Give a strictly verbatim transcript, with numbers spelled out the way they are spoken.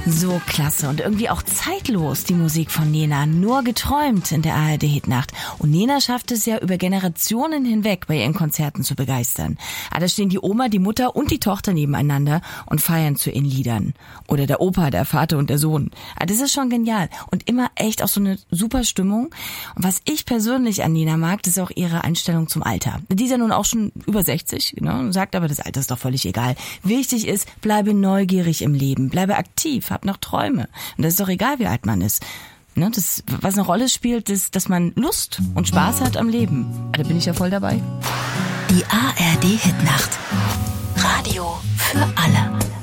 So klasse und irgendwie auch zeitlos, die Musik von Nena. Nur geträumt in der A R D-Hitnacht. Und Nena schafft es ja über Generationen hinweg bei ihren Konzerten zu begeistern. Ah, da stehen die Oma, die Mutter und die Tochter nebeneinander und feiern zu ihren Liedern. Oder der Opa, der Vater und der Sohn. Ah, das ist schon genial. Und immer echt auch so eine super Stimmung. Und was ich persönlich an Nena mag, das ist auch ihre Einstellung zum Alter. Die ist ja nun auch schon über sechzig, ne? Sagt aber, das Alter ist doch völlig egal. Wichtig ist, bleibe neugierig im Leben, bleibe aktiv, hab noch Träume. Und das ist doch egal, wie alt man ist. Ne, das, was eine Rolle spielt, ist, dass man Lust und Spaß hat am Leben. Da bin ich ja voll dabei. Die A R D-Hitnacht. Radio für alle.